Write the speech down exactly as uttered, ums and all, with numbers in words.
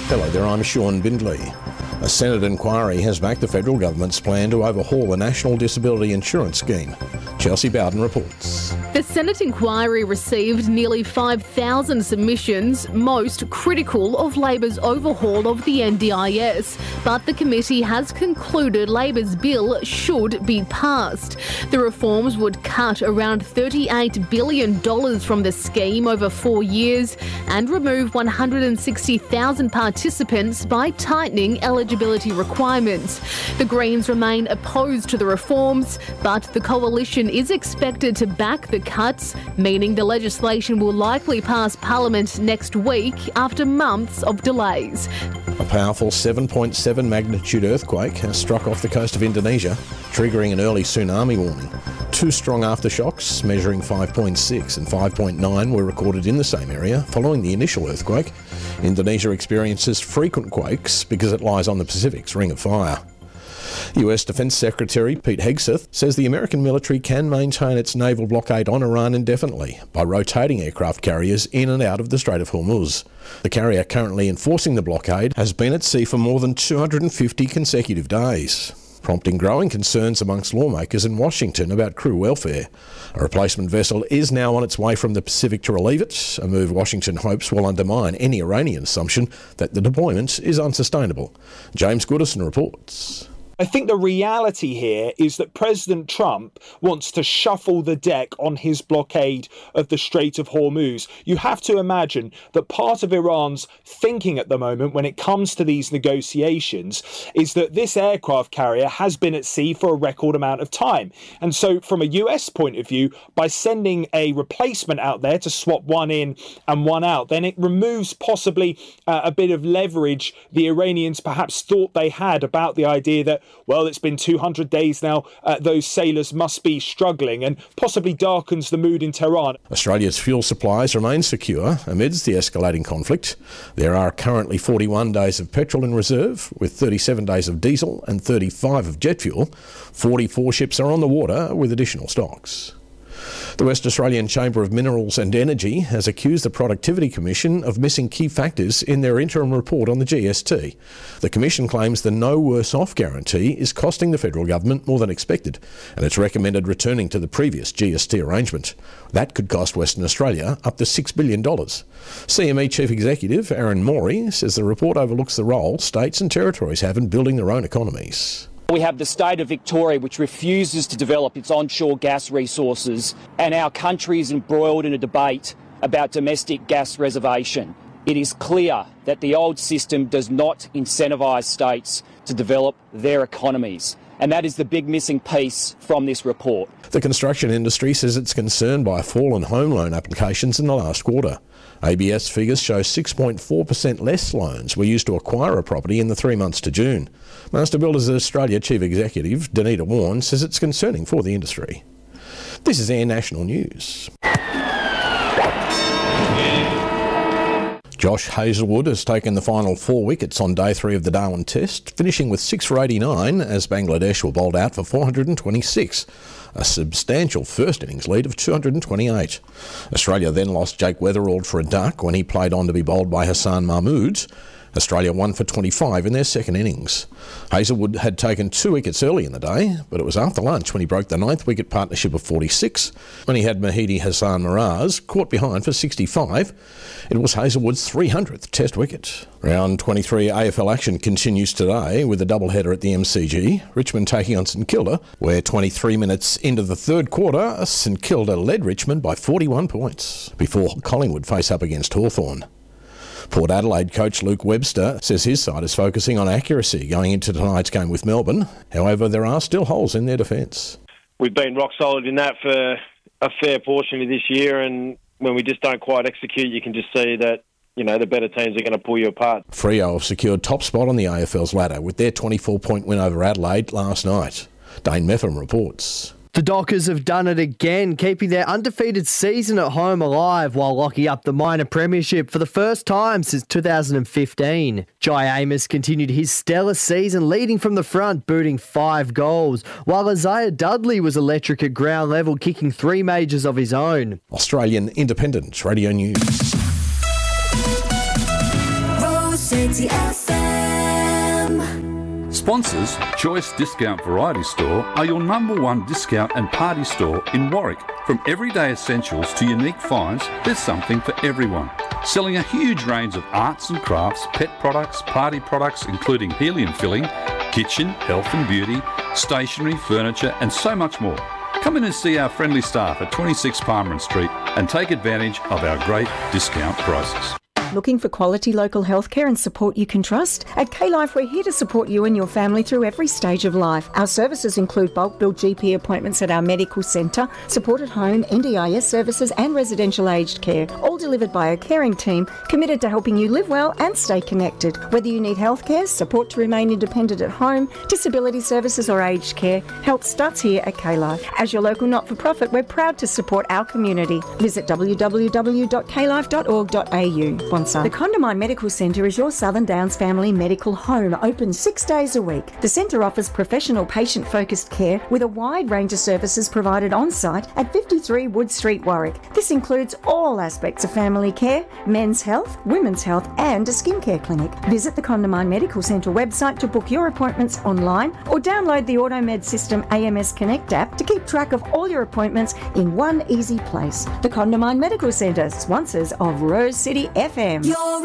Hello there, I'm Sean Bindley. A Senate inquiry has backed the federal government's plan to overhaul the National Disability Insurance Scheme. Chelsea Bowden reports. The Senate inquiry received nearly five thousand submissions, most critical of Labor's overhaul of the N D I S. But the committee has concluded Labor's bill should be passed. The reforms would cut around thirty-eight billion dollars from the scheme over four years and remove one hundred sixty thousand participants by tightening eligibility requirements. The Greens remain opposed to the reforms, but the coalition is expected to back the cuts, meaning the legislation will likely pass Parliament next week after months of delays. A powerful seven point seven magnitude earthquake has struck off the coast of Indonesia, triggering an early tsunami warning. Two strong aftershocks, measuring five point six and five point nine, were recorded in the same area following the initial earthquake. Indonesia experiences frequent quakes because it lies on the Pacific's Ring of Fire. U S Defence Secretary Pete Hegseth says the American military can maintain its naval blockade on Iran indefinitely by rotating aircraft carriers in and out of the Strait of Hormuz. The carrier currently enforcing the blockade has been at sea for more than two hundred fifty consecutive days, prompting growing concerns amongst lawmakers in Washington about crew welfare. A replacement vessel is now on its way from the Pacific to relieve it, a move Washington hopes will undermine any Iranian assumption that the deployment is unsustainable. James Goodison reports. I think the reality here is that President Trump wants to shuffle the deck on his blockade of the Strait of Hormuz. You have to imagine that part of Iran's thinking at the moment when it comes to these negotiations is that this aircraft carrier has been at sea for a record amount of time. And so from a U S point of view, by sending a replacement out there to swap one in and one out, then it removes possibly uh, a bit of leverage the Iranians perhaps thought they had about the idea that, well, it's been two hundred days now, uh, those sailors must be struggling, and possibly darkens the mood in Tehran. Australia's fuel supplies remain secure amidst the escalating conflict. There are currently forty-one days of petrol in reserve, with thirty-seven days of diesel and thirty-five of jet fuel. forty-four ships are on the water with additional stocks. The West Australian Chamber of Minerals and Energy has accused the Productivity Commission of missing key factors in their interim report on the G S T. The Commission claims the no worse off guarantee is costing the federal government more than expected, and it's recommended returning to the previous G S T arrangement. That could cost Western Australia up to six billion dollars. C M E Chief Executive Aaron Morey says the report overlooks the role states and territories have in building their own economies. We have the state of Victoria, which refuses to develop its onshore gas resources, and our country is embroiled in a debate about domestic gas reservation. It is clear that the old system does not incentivise states to develop their economies, and that is the big missing piece from this report. The construction industry says it's concerned by a fall in home loan applications in the last quarter. A B S figures show six point four percent less loans were used to acquire a property in the three months to June. Master Builders Australia Chief Executive Danita Warren says it's concerning for the industry. This is Air National News. Josh Hazlewood has taken the final four wickets on day three of the Darwin Test, finishing with six for eighty-nine as Bangladesh were bowled out for four hundred twenty-six, a substantial first innings lead of two hundred twenty-eight. Australia then lost Jake Weatherald for a duck when he played on to be bowled by Hassan Mahmood. Australia won for twenty-five in their second innings. Hazlewood had taken two wickets early in the day, but it was after lunch when he broke the ninth wicket partnership of forty-six, when he had Mahidi Hassan Miraz caught behind for sixty-five. It was Hazlewood's three hundredth Test wicket. Round twenty-three A F L action continues today with a doubleheader at the M C G, Richmond taking on St Kilda, where twenty-three minutes into the third quarter, St Kilda led Richmond by forty-one points, before Collingwood face up against Hawthorn. Port Adelaide coach Luke Webster says his side is focusing on accuracy going into tonight's game with Melbourne. However, there are still holes in their defence. We've been rock solid in that for a fair portion of this year, and when we just don't quite execute, you can just see that, you know, the better teams are going to pull you apart. Freo have secured top spot on the A F L's ladder with their twenty-four point win over Adelaide last night. Dane Meffam reports. The Dockers have done it again, keeping their undefeated season at home alive while locking up the minor premiership for the first time since two thousand fifteen. Jai Amos continued his stellar season, leading from the front, booting five goals, while Isaiah Dudley was electric at ground level, kicking three majors of his own. Australian Independent Radio News. Quality F M. Sponsors, Choice Discount Variety Store are your number one discount and party store in Warwick. From everyday essentials to unique finds, there's something for everyone. Selling a huge range of arts and crafts, pet products, party products including helium filling, kitchen, health and beauty, stationery, furniture and so much more. Come in and see our friendly staff at twenty-six Palmerin Street and take advantage of our great discount prices. Looking for quality local healthcare and support you can trust? At K-Life, we're here to support you and your family through every stage of life. Our services include bulk bill G P appointments at our medical centre, support at home, N D I S services and residential aged care, all delivered by a caring team committed to helping you live well and stay connected. Whether you need healthcare, support to remain independent at home, disability services or aged care, help starts here at K-Life. As your local not-for-profit, we're proud to support our community. Visit w w w dot k life dot org dot a u. The Condamine Medical Centre is your Southern Downs family medical home, open six days a week. The centre offers professional patient-focused care with a wide range of services provided on-site at fifty-three Wood Street, Warwick. This includes all aspects of family care, men's health, women's health and a skincare clinic. Visit the Condamine Medical Centre website to book your appointments online or download the AutoMed System A M S Connect app to keep track of all your appointments in one easy place. The Condamine Medical Centre, sponsors of Rose City F M. Your